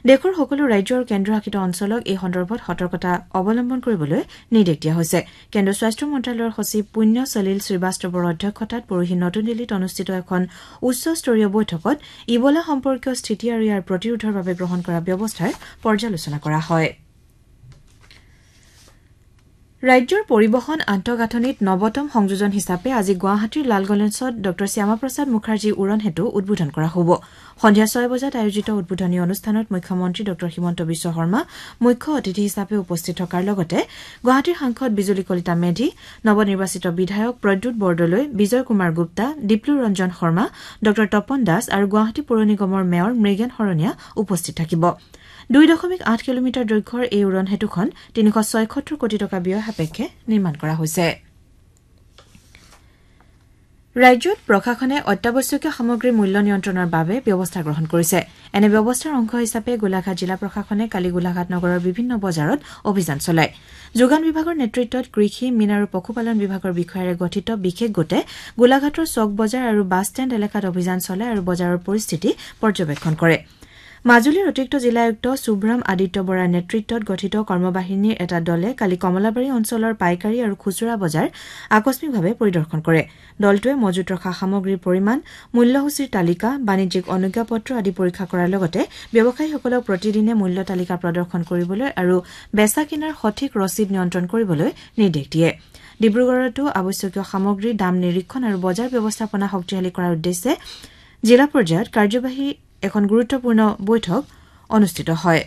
দেশৰ সকলো ৰাজ্য আৰু কেন্দ্ৰশাসিত অঞ্চলক এই সন্দৰ্ভত সতৰ্কতা অৱলম্বন কৰিবলৈ নিৰ্দেশ দিয়া হৈছে কেন্দ্ৰীয় স্বাস্থ্য মন্ত্ৰালয়ৰ সচিব পুণ্য সলিল শ্ৰীবাস্তৱৰ অধ্যক্ষতাত পৰহি নতুন দিল্লীত অনুষ্ঠিত এখন উচ্চস্তৰীয় বৈঠকত ইবোলা সম্পৰ্কীয় স্থিতি আৰু ইয়াৰ প্ৰতিৰোধৰ বাবে গ্ৰহণ কৰা ব্যৱস্থাৰ পৰ্যালোচনা কৰা হয় ৰাজ্যৰ পৰিবহন আন্তঃগাঁথনিত নৱতম সংযোজন হিচাপে আজি গুৱাহাটীৰ লালগঞ্জত ড শ্যামাপ্ৰসাদ মুখাৰ্জী উৰণ সেতু উদ্বোধন কৰা হ'ব সন্ধিয়া 6 বজাত আয়োজিত উদ্বোধনী অনুষ্ঠানত মুখ্যমন্ত্ৰী ড হিমন্ত বিশ্ব শৰ্মা মুখ্য অতিথি হিচাপে উপস্থিত থকাৰ লগতে গুৱাহাটীৰ সাংসদ বিজুলী কলিতা মেধি নৱনিৰ্বাচিত বিধায়ক প্ৰদ্যুৎ বৰদলৈ বিজয় কুমাৰ গুপ্তা দীপ্লু ৰঞ্জন শৰ্মা ড তপন দাস আৰু গুৱাহাটী পৌৰ নিগমৰ মেয়ৰ মৃগেন শৰণীয়া উপস্থিত থাকিব 2.8 কিলোমিটাৰ দৈৰ্ঘ্যৰ এই উৰণ সেতুখন 376 কোটি টকা ব্যয় সাপেক্ষে নিৰ্মাণ কৰা হৈছে ৰাজ্যত প্ৰশাসনে অত্যাৱশ্যকীয় সামগ্ৰীৰ মূল্য নিয়ন্ত্ৰণৰ বাবে ব্যৱস্থা গ্ৰহণ কৰিছে এনে ব্যৱস্থাৰ অংশ হিচাপে গোলাঘাট জিলা প্ৰশাসনে কালি গোলাঘাট নগৰৰ বিভিন্ন বজাৰত অভিযান চলায় যোগান বিভাগৰ নেতৃত্বত কৃষি মীন আৰু পশুপালন বিভাগৰ বিষয়াৰে গঠিত বিশেষ গোটে গোলাঘাটৰ চক বজাৰ আৰু বাছ ষ্টেণ্ড এলেকাত অভিযান চলায় আৰু বজাৰৰ পৰিস্থিতি পৰ্যবেক্ষণ কৰে মাজুলীৰ অতিৰিক্ত জিলা আয়ুক্ত সুব্ৰাম আদিত্য বৰাৰ নেতৃত্বত গঠিত কৰ্মবাহিনীৰ এটা দলে কালি কমলাবাৰী অঞ্চলৰ পাইকাৰী আৰু খুচুৰা বজাৰ আকস্মিকভাৱে পৰিদৰ্শন কৰে দলটোৱে মজুত ৰখা সামগ্ৰীৰ পৰিমাণ মূল্যসূচীৰ তালিকা বাণিজ্যিক অনুজ্ঞাপত্ৰ আদি পৰীক্ষা কৰাৰ লগতে ব্যৱসায়ীসকলক প্ৰতিদিনে মূল্য তালিকা প্ৰদৰ্শন কৰিবলৈ আৰু বেচা কিনাৰ সঠিক ৰচিদ নিয়ন্ত্ৰণ কৰিবলৈ নিৰ্দেশ দিয়ে ডিব্ৰুগড়তো আৱশ্যকীয় সামগ্ৰীৰ দাম নিৰীক্ষণ আৰু বজাৰ ব্যৱস্থাপনা শক্তিশালী কৰাৰ উদ্দেশ্যে জিলা পৰ্যায়ত কাৰ্যবাহী এখন গুৰুত্বপূৰ্ণ বৈঠক অনুষ্ঠিত হয়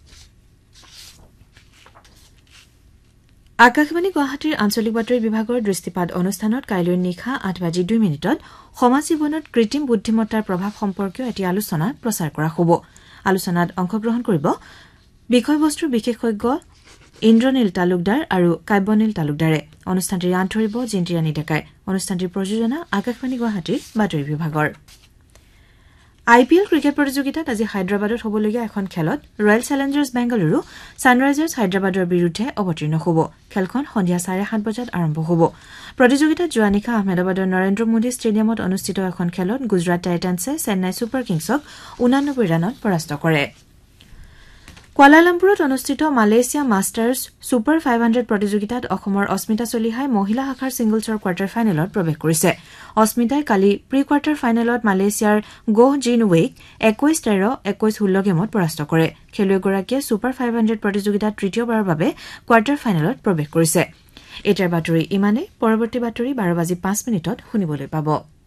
আকাশবাণী গুৱাহাটীৰ আঞ্চলিক বাতৰি বিভাগৰ দৃষ্টিপাত অনুষ্ঠানত কাইলৈ নিশা 8:02 সমাজ জীৱনত কৃত্ৰিম বুদ্ধিমত্তাৰ প্ৰভাৱ সম্পৰ্কীয় এটি আলোচনা প্ৰচাৰ কৰা হ'ব আলোচনাত অংশগ্ৰহণ কৰিব বিষয়বস্তুৰ বিশেষজ্ঞ ইন্দ্ৰনীল তালুকদাৰ আৰু কাব্যনীল তালুকদাৰে অনুষ্ঠানটিৰ আঁত ধৰিব জিন্তিৰাণী ডেকাই অনুষ্ঠানটিৰ প্ৰযোজনা আকাশবাণী গুৱাহাটীৰ বাতৰি বিভাগৰ আইপিএল ক্ৰিকেট প্ৰতিযোগিতাত আজি হায়দৰাবাদত হ'বলগীয়া এখন খেলত ৰয়েল চেলেঞ্জাৰ্ছ বেংগালুৰু ছানৰাইজাৰ্ছ হায়দৰাবাদৰ বিৰুদ্ধে অৱতীৰ্ণ হ'ব খেলখন সন্ধিয়া 7:30 বজাত আৰম্ভ হ'ব প্ৰতিযোগিতাত যোৱা নিশা আহমেদাবাদৰ নৰেন্দ্ৰ মোদী ষ্টেডিয়ামত অনুষ্ঠিত এখন খেলত গুজৰাট টাইটান্ছে চেন্নাই ছুপাৰ কিংছক 89 ৰানত পৰাস্ত কৰে কুৱালালামপুৰত অনুষ্ঠিত মালয়েছিয়া মাষ্টাৰ্ছ ছুপাৰ 500 প্ৰতিযোগিতাত অসমৰ অস্মিতা চলিহাই মহিলা শাখাৰ ছিংগলছৰ কোৱাৰ্টাৰ ফাইনেলত প্ৰৱেশ কৰিছে অস্মিতাই কালি প্ৰি কোৱাৰ্টাৰ ফাইনেলত মালয়েছিয়াৰ গোহ জিন ৱেইক 21-13 21-16 গেমত পৰাস্ত কৰে খেলুৱৈগৰাকীয়ে ছুপাৰ 500 প্ৰতিযোগিতাত তৃতীয়বাৰৰ বাবে কোৱাৰ্টাৰ ফাইনেলত প্ৰৱেশ কৰিছে এতিয়াৰ বাতৰি ইমানে পৰৱৰ্তী বাতৰি 12:05 শুনিবলৈ পাব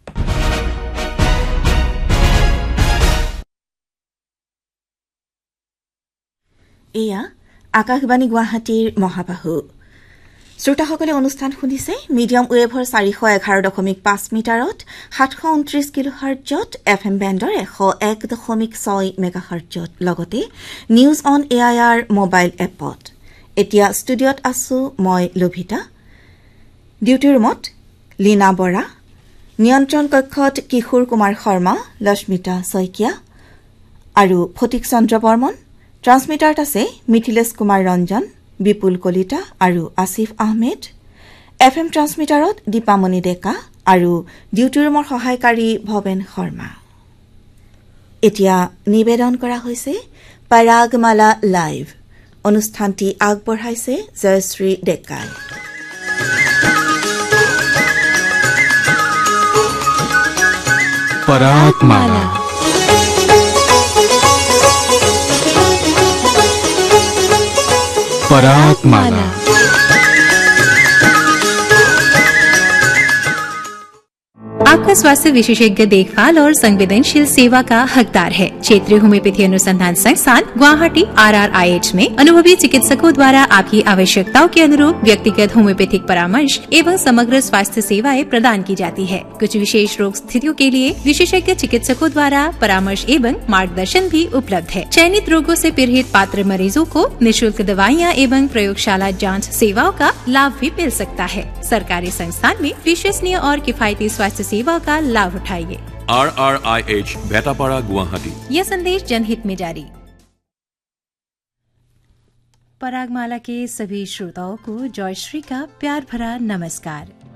এয়া আকাশবাণী গুৱাহাটীৰ মহাবাহু শ্ৰোতাসকলে অনুষ্ঠান শুনিছে মিডিয়াম ৱেভৰ 411.5 মিটাৰত 729 কিলোহাৰ্টজত এফএম বেণ্ডৰ 101.6 মেগাহাৰ্টজত লগতে নিউজ অন এআইআৰ মোবাইল এপত এতিয়া ষ্টুডিঅত আছো মই লভিতা ডিউটি ৰুমত লীনা বৰা নিয়ন্ত্ৰণ কক্ষত কিশোৰ কুমাৰ শৰ্মা লক্ষ্মিতা শইকীয়া আৰু ফটিক চন্দ্ৰ বৰ্মন ট্ৰান্সমিটাৰত আছে মিথিলেশ কুমাৰ ৰঞ্জন বিপুল কলিতা আৰু আসিফ আহমেদ এফএম ট্ৰান্সমিটাৰত দীপামণি ডেকা আৰু ডিউটি ৰুমৰ সহায়কাৰী ভৱেন শৰ্মা এতিয়া নিবেদন কৰা হৈছে পৰাগমালা লাইভ অনুষ্ঠানটি আগবঢ়াইছে জয়শ্ৰী ডেকাই পৰাগমালা परागमाला आपका स्वास्थ्य विशेषज्ञ देखभाल और संवेदनशील सेवा का हकदार है। क्षेत्रीय होम्योपैथी अनुसंधान संस्थान गुवाहाटी RRIH में अनुभवी चिकित्सकों द्वारा आपकी आवश्यकताओं के अनुरूप व्यक्तिगत होम्योपैथिक परामर्श एवं समग्र स्वास्थ्य सेवाएं प्रदान की जाती है। कुछ विशेष रोग स्थितियों के लिए विशेषज्ञ चिकित्सकों द्वारा परामर्श एवं मार्गदर्शन भी उपलब्ध है। चयनित रोगों से पीड़ित पात्र मरीजों को निःशुल्क दवाइयाँ एवं प्रयोगशाला जांच सेवाओं का लाभ भी मिल सकता है। सरकारी संस्थान में विश्वसनीय और किफायती स्वास्थ्य सेवा का लाभ उठाइए। RRIH बेटापाड़ा गुवाहाटी। यह संदेश जनहित में जारी। परागमाला के सभी श्रोताओं को जयश्री का प्यार भरा नमस्कार।